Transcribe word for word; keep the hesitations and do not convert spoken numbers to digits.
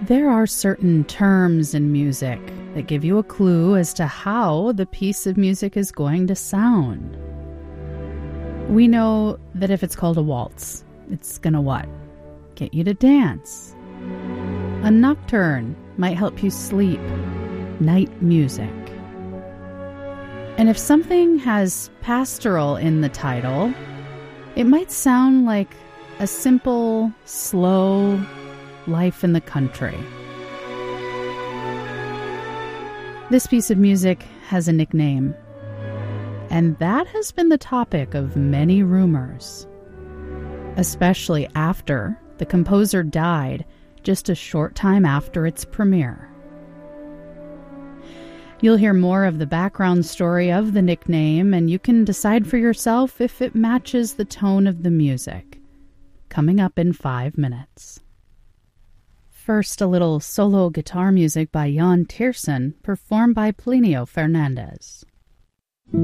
There are certain terms in music that give you a clue as to how the piece of music is going to sound. We know that if it's called a waltz, it's gonna what? Get you to dance. A nocturne might help you sleep. Night music. And if something has pastoral in the title, it might sound like a simple, slow life in the country. This piece of music has a nickname, and that has been the topic of many rumors, especially after the composer died just a short time after its premiere. You'll hear more of the background story of the nickname, and you can decide for yourself if it matches the tone of the music. Coming up in five minutes. First, a little solo guitar music by Jan Tiersen, performed by Plinio Fernandez.